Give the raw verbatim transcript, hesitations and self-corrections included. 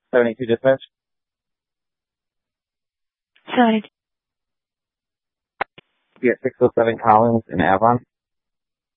seventy-two dispatch. Sorry. Yeah, six oh seven Collins in Avon.